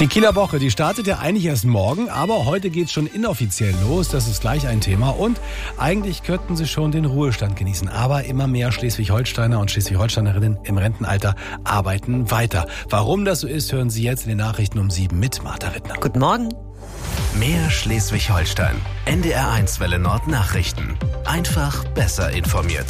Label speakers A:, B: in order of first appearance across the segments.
A: Die Kieler Woche, die startet ja eigentlich erst morgen, aber heute geht's schon inoffiziell los. Das ist gleich ein Thema. Und eigentlich könnten sie schon den Ruhestand genießen. Aber immer mehr Schleswig-Holsteiner und Schleswig-Holsteinerinnen im Rentenalter arbeiten weiter. Warum das so ist, hören Sie jetzt in den Nachrichten um 7 mit Martha Rittner.
B: Guten Morgen.
C: Mehr Schleswig-Holstein. NDR1 Welle Nord Nachrichten. Einfach besser informiert.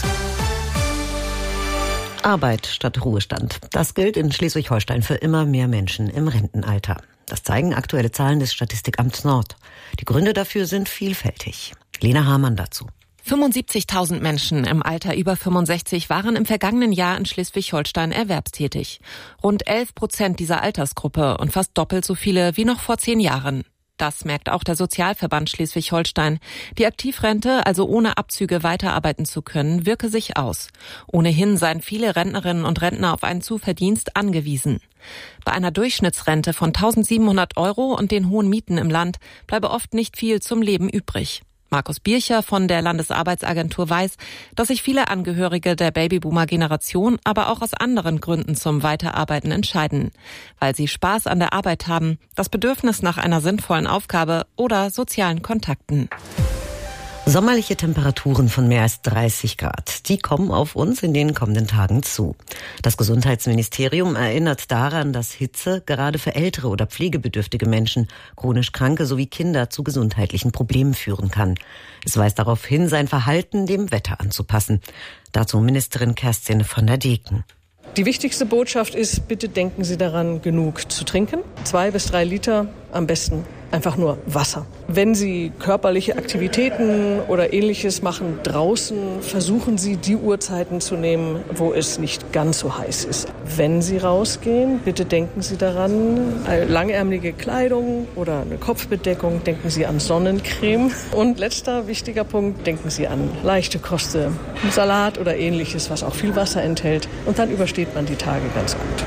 B: Arbeit statt Ruhestand. Das gilt in Schleswig-Holstein für immer mehr Menschen im Rentenalter. Das zeigen aktuelle Zahlen des Statistikamts Nord. Die Gründe dafür sind vielfältig. Lena Hamann dazu.
D: 75.000 Menschen im Alter über 65 waren im vergangenen Jahr in Schleswig-Holstein erwerbstätig. Rund 11% dieser Altersgruppe und fast doppelt so viele wie noch vor 10 Jahren. Das merkt auch der Sozialverband Schleswig-Holstein. Die Aktivrente, also ohne Abzüge weiterarbeiten zu können, wirke sich aus. Ohnehin seien viele Rentnerinnen und Rentner auf einen Zuverdienst angewiesen. Bei einer Durchschnittsrente von 1.700 € und den hohen Mieten im Land bleibe oft nicht viel zum Leben übrig. Markus Bircher von der Landesarbeitsagentur weiß, dass sich viele Angehörige der Babyboomer-Generation aber auch aus anderen Gründen zum Weiterarbeiten entscheiden. Weil sie Spaß an der Arbeit haben, das Bedürfnis nach einer sinnvollen Aufgabe oder sozialen Kontakten.
B: Sommerliche Temperaturen von mehr als 30 Grad, die kommen auf uns in den kommenden Tagen zu. Das Gesundheitsministerium erinnert daran, dass Hitze gerade für ältere oder pflegebedürftige Menschen, chronisch Kranke sowie Kinder zu gesundheitlichen Problemen führen kann. Es weist darauf hin, sein Verhalten dem Wetter anzupassen. Dazu Ministerin Kerstin von der Deken.
E: Die wichtigste Botschaft ist, bitte denken Sie daran, genug zu trinken. 2 bis 3 Liter, am besten einfach nur Wasser. Wenn Sie körperliche Aktivitäten oder Ähnliches machen draußen, versuchen Sie, die Uhrzeiten zu nehmen, wo es nicht ganz so heiß ist. Wenn Sie rausgehen, bitte denken Sie daran, langärmelige Kleidung oder eine Kopfbedeckung, denken Sie an Sonnencreme. Und letzter wichtiger Punkt, denken Sie an leichte Kost, Salat oder Ähnliches, was auch viel Wasser enthält. Und dann übersteht man die Tage ganz gut.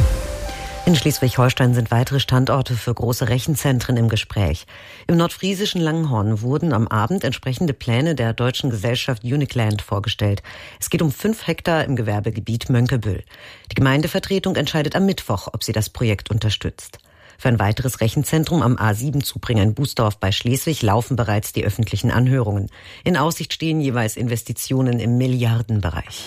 B: In Schleswig-Holstein sind weitere Standorte für große Rechenzentren im Gespräch. Im nordfriesischen Langenhorn wurden am Abend entsprechende Pläne der deutschen Gesellschaft Unicland vorgestellt. Es geht um 5 Hektar im Gewerbegebiet Mönckeberg. Die Gemeindevertretung entscheidet am Mittwoch, ob sie das Projekt unterstützt. Für ein weiteres Rechenzentrum am A7-Zubringer in Bußdorf bei Schleswig laufen bereits die öffentlichen Anhörungen. In Aussicht stehen jeweils Investitionen im Milliardenbereich.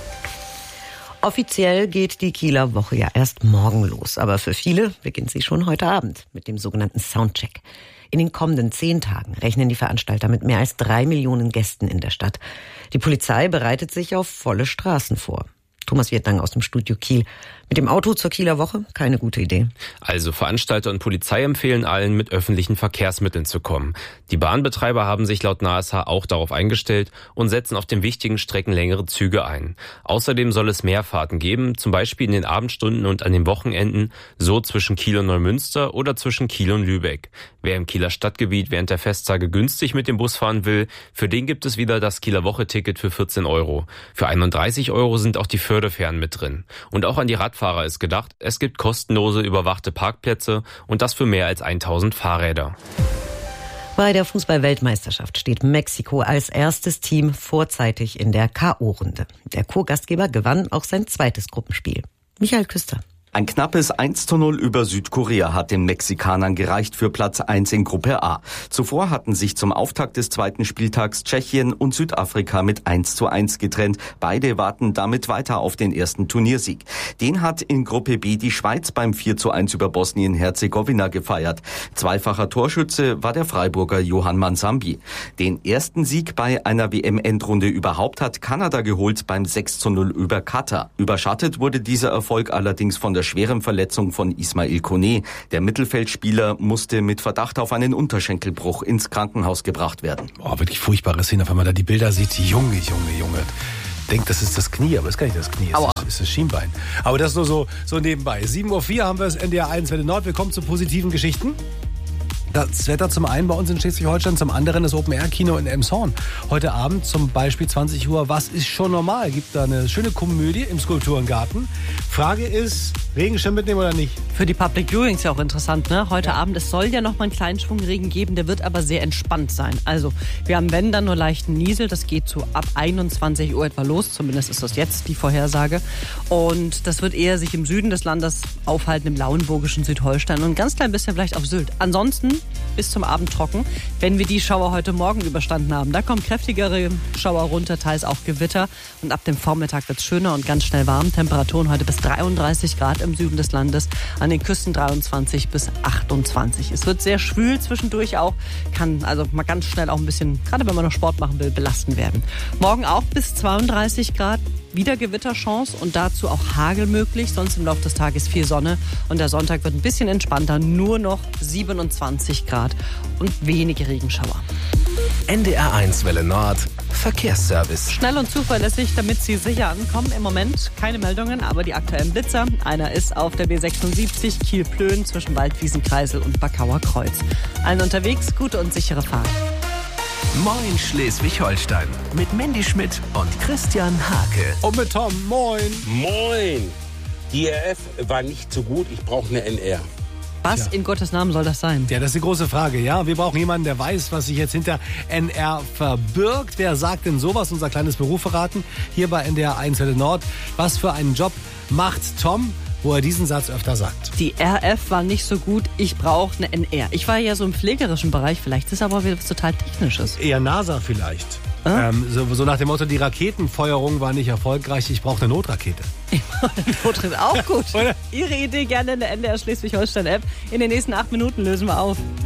B: Offiziell geht die Kieler Woche ja erst morgen los, aber für viele beginnt sie schon heute Abend mit dem sogenannten Soundcheck. In den kommenden 10 Tagen rechnen die Veranstalter mit mehr als 3 Millionen Gästen in der Stadt. Die Polizei bereitet sich auf volle Straßen vor. Thomas Wirtlang aus dem Studio Kiel. Mit dem Auto zur Kieler Woche? Keine gute Idee.
F: Also Veranstalter und Polizei empfehlen allen, mit öffentlichen Verkehrsmitteln zu kommen. Die Bahnbetreiber haben sich laut NASH auch darauf eingestellt und setzen auf den wichtigen Strecken längere Züge ein. Außerdem soll es mehr Fahrten geben, zum Beispiel in den Abendstunden und an den Wochenenden, so zwischen Kiel und Neumünster oder zwischen Kiel und Lübeck. Wer im Kieler Stadtgebiet während der Festtage günstig mit dem Bus fahren will, für den gibt es wieder das Kieler Woche-Ticket für 14 €. Für 31 € sind auch die Förderfähren mit drin. Und auch an die Radfahrer ist gedacht, es gibt kostenlose überwachte Parkplätze und das für mehr als 1000 Fahrräder.
B: Bei der Fußball-Weltmeisterschaft steht Mexiko als erstes Team vorzeitig in der K.O.-Runde. Der Co-Gastgeber gewann auch sein zweites Gruppenspiel. Michael Küster.
G: Ein knappes 1:0 über Südkorea hat den Mexikanern gereicht für Platz 1 in Gruppe A. Zuvor hatten sich zum Auftakt des zweiten Spieltags Tschechien und Südafrika mit 1:1 getrennt. Beide warten damit weiter auf den ersten Turniersieg. Den hat in Gruppe B die Schweiz beim 4:1 über Bosnien-Herzegowina gefeiert. Zweifacher Torschütze war der Freiburger Johann Mansambi. Den ersten Sieg bei einer WM-Endrunde überhaupt hat Kanada geholt beim 6:0 über Katar. Überschattet wurde dieser Erfolg allerdings von der schweren Verletzung von Ismail Koné. Der Mittelfeldspieler musste mit Verdacht auf einen Unterschenkelbruch ins Krankenhaus gebracht werden.
A: Oh, wirklich furchtbare Szene, wenn man da die Bilder sieht. Junge. Denkt, das ist das Knie, aber das ist gar nicht das Knie, das ist das Schienbein. Aber das nur so nebenbei. 7:04 Uhr haben wir das NDR1 Welle Nord. Wir kommen zu positiven Geschichten. Das Wetter zum einen bei uns in Schleswig-Holstein, zum anderen das Open-Air-Kino in Elmshorn. Heute Abend zum Beispiel 20 Uhr, was ist schon normal? Gibt da eine schöne Komödie im Skulpturengarten. Frage ist, Regenschirm mitnehmen oder nicht?
H: Für die Public Viewings ja auch interessant, ne? Heute Abend, es soll ja noch mal einen kleinen Schwung Regen geben, der wird aber sehr entspannt sein. Also, wir haben wenn dann nur leichten Niesel, das geht so ab 21 Uhr etwa los, zumindest ist das jetzt die Vorhersage. Und das wird eher sich im Süden des Landes aufhalten, im lauenburgischen Südholstein und ein ganz klein bisschen vielleicht auf Sylt. Ansonsten bis zum Abend trocken, wenn wir die Schauer heute Morgen überstanden haben. Da kommen kräftigere Schauer runter, teils auch Gewitter. Und ab dem Vormittag wird es schöner und ganz schnell warm. Temperaturen heute bis 33 Grad im Süden des Landes, an den Küsten 23 bis 28. Es wird sehr schwül zwischendurch auch, kann also mal ganz schnell auch ein bisschen, gerade wenn man noch Sport machen will, belastend werden. Morgen auch bis 32 Grad. Wieder Gewitterchance und dazu auch Hagel möglich. Sonst im Laufe des Tages viel Sonne. Und der Sonntag wird ein bisschen entspannter. Nur noch 27 Grad und wenige Regenschauer.
C: NDR1 Welle Nord. Verkehrsservice.
H: Schnell und zuverlässig, damit Sie sicher ankommen. Im Moment keine Meldungen, aber die aktuellen Blitzer. Einer ist auf der B76 Kiel-Plön zwischen Waldwiesenkreisel und Backauer Kreuz. Allen unterwegs, gute und sichere Fahrt.
C: Moin Schleswig-Holstein. Mit Mandy Schmidt und Christian Hake.
A: Und mit Tom, moin.
I: Moin. Die RF war nicht so gut, ich brauche eine NR.
H: Was in Gottes Namen soll das sein?
A: Ja, das ist die große Frage, ja. Wir brauchen jemanden, der weiß, was sich jetzt hinter NR verbirgt. Wer sagt denn sowas? Unser kleines Beruf verraten. Hier bei NDR 1 Welle Nord. Was für einen Job macht Tom, wo er diesen Satz öfter sagt?
H: Die RF war nicht so gut, ich brauche eine NR. Ich war ja so im pflegerischen Bereich, vielleicht ist aber wieder was total Technisches.
A: Eher NASA vielleicht. So nach dem Motto, die Raketenfeuerung war nicht erfolgreich, ich brauche eine Notrakete.
H: Auch gut. Ihre Idee gerne in der NDR Schleswig-Holstein-App. In den nächsten 8 Minuten lösen wir auf.